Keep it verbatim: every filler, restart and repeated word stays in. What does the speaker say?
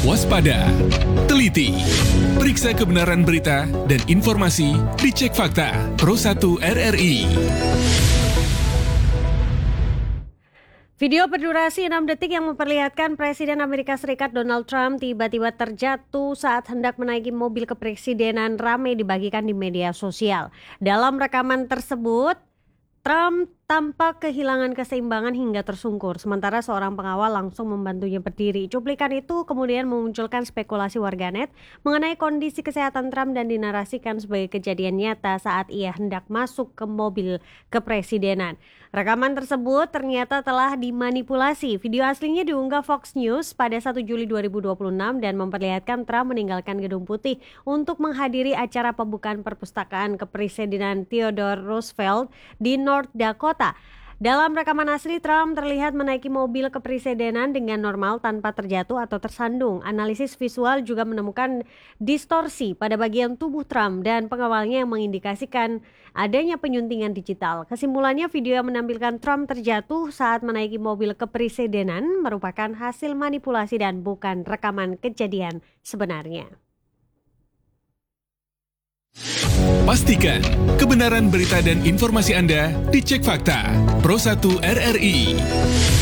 waspada, teliti, periksa kebenaran berita dan informasi dicek fakta Pro satu R R I. Video berdurasi enam detik yang memperlihatkan Presiden Amerika Serikat Donald Trump tiba-tiba terjatuh saat hendak menaiki mobil kepresidenan ramai dibagikan di media sosial. Dalam rekaman tersebut, Trump tampak kehilangan keseimbangan hingga tersungkur, sementara seorang pengawal langsung membantunya berdiri. Cuplikan itu kemudian memunculkan spekulasi warganet mengenai kondisi kesehatan Trump dan dinarasikan sebagai kejadian nyata saat ia hendak masuk ke mobil kepresidenan. Rekaman tersebut ternyata telah dimanipulasi. Video aslinya diunggah Fox News pada satu Juli dua ribu dua puluh enam dan memperlihatkan Trump meninggalkan Gedung Putih untuk menghadiri acara pembukaan perpustakaan kepresidenan Theodore Roosevelt di North Dakota. Dalam rekaman asli, Trump terlihat menaiki mobil kepresidenan dengan normal tanpa terjatuh atau tersandung. Analisis visual juga menemukan distorsi pada bagian tubuh Trump dan pengawalnya yang mengindikasikan adanya penyuntingan digital. Kesimpulannya, video yang menampilkan Trump terjatuh saat menaiki mobil kepresidenan merupakan hasil manipulasi dan bukan rekaman kejadian sebenarnya. Pastikan kebenaran berita dan informasi Anda dicek fakta Pro satu R R I.